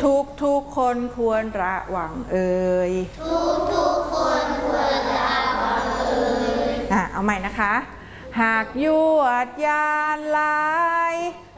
ทุกคนควรระวังเอ่ยทุกคนควรระวังเอ่ยเอาใหม่นะคะหากยวดยานลาย